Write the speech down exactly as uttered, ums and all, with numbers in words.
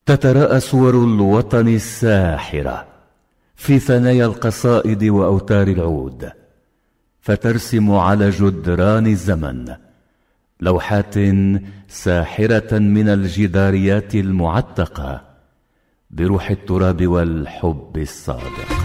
تتراءى صور الوطن الساحرة في ثنايا القصائد وأوتار العود، فترسم على جدران الزمن لوحات ساحرة من الجداريات المعتقة بروح التراب والحب الصادق.